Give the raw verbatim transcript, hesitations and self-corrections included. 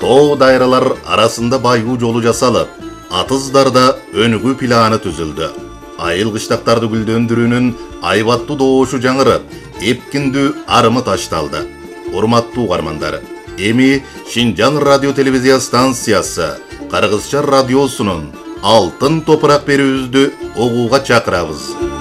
Too dайралар arasında baygı жолу жасалып, атыздарда өнүгүү планы түзүлдү. Айыл кыштактарды гүлдөндүрүүнүн айбаттуу добушу жаңырып, эпкиндүү арымы ташталды. Урматтуу угармандар, эми Шинжаң радио телевизия станциясы Кыргызча радиосунун алтын топурак берүүбүздү угууга чакырабыз.